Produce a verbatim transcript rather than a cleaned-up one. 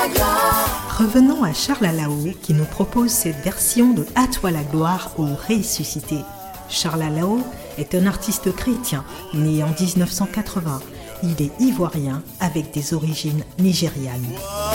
Revenons à Charles Alao qui nous propose cette version de À toi la gloire au ressuscité. Charles Alao est un artiste chrétien né en dix-neuf cent quatre-vingts. Il est ivoirien avec des origines nigérianes.